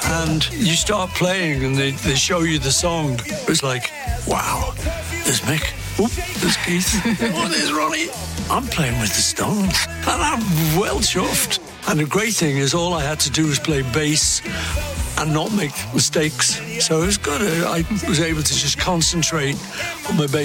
and you start playing and they show you the song. It's like, wow, there's Mick. Oop, there's Keith. Oh, there's Ronnie. I'm playing with the Stones. And I'm well chuffed. And the great thing is all I had to do was play bass and not make mistakes. So it was good. I was able to just concentrate on my bass